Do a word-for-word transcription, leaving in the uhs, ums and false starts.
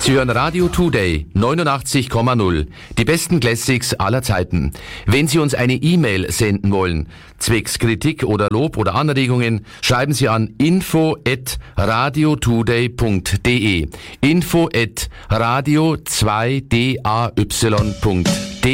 Sie hören Radio Today neunundachtzig Komma null. Die besten Classics aller Zeiten. Wenn Sie uns eine E-Mail senden wollen, zwecks Kritik oder Lob oder Anregungen, schreiben Sie an info at radiotoday punkt de. info at radio zwei day punkt de